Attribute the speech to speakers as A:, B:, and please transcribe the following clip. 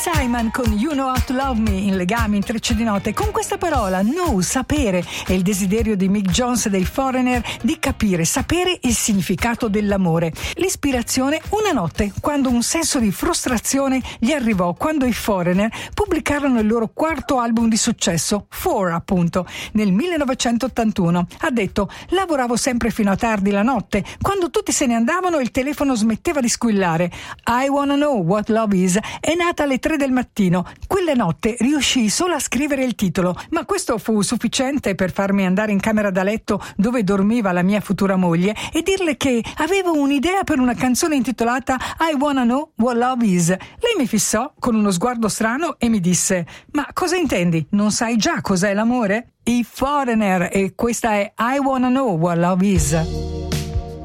A: Simon con You Know How to Love Me in legami, intrecci di note, con questa parola know, sapere, e il desiderio di Mick Jones dei Foreigner di capire, sapere il significato dell'amore. L'ispirazione una notte, quando un senso di frustrazione gli arrivò quando i Foreigner pubblicarono il loro quarto album di successo, Four appunto, nel 1981. Ha detto: lavoravo sempre fino a tardi la notte, quando tutti se ne andavano il telefono smetteva di squillare. I Wanna Know What Love Is è nata alle 3 del mattino. Quella notte riuscii solo a scrivere il titolo, ma questo fu sufficiente per farmi andare in camera da letto dove dormiva la mia futura moglie e dirle che avevo un'idea per una canzone intitolata I Wanna Know What Love Is. Lei mi fissò con uno sguardo strano e mi disse: ma cosa intendi? Non sai già cos'è l'amore? I Foreigner, e questa è I Wanna Know What Love Is.